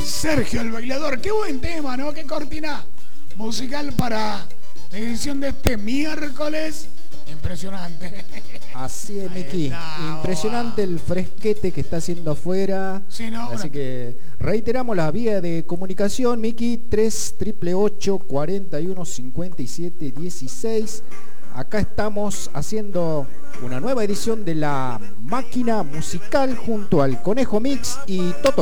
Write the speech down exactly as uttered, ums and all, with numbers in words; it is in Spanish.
Sergio el Bailador. Qué buen tema, ¿no? Qué cortina musical para la edición de este miércoles. Impresionante. Así es, Miki. Impresionante el fresquete que está haciendo afuera. Sí, no, Así una... que reiteramos la vía de comunicación, Miki, tres ocho ocho, cuarenta y uno, cincuenta y siete, dieciséis. Acá estamos haciendo una nueva edición de La Máquina Musical junto al Conejo Mix y Toto.